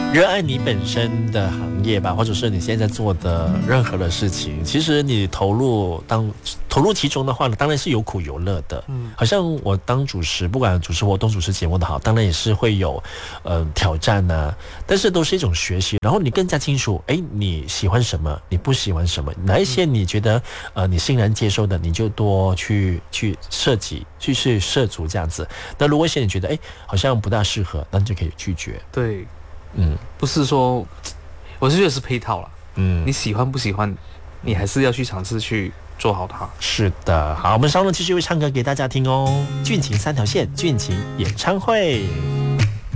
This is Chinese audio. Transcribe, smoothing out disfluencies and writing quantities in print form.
热爱你本身的行业吧，或者是你现在做的任何的事情，其实你投入其中的话呢，当然是有苦有乐的。好像我当主持，不管主持活动、主持节目的好，当然也是会有挑战啊，但是都是一种学习。然后你更加清楚，你喜欢什么，你不喜欢什么，哪一些你觉得你欣然接受的，你就多去设计，去涉足这样子。那如果一些你觉得好像不大适合，那你就可以拒绝。 对。不是说，我是觉得是配套了。你喜欢不喜欢，你还是要去尝试去做好它。 是的，好，我们稍后继续会唱歌给大家听哦。俊情三条线，俊情演唱会。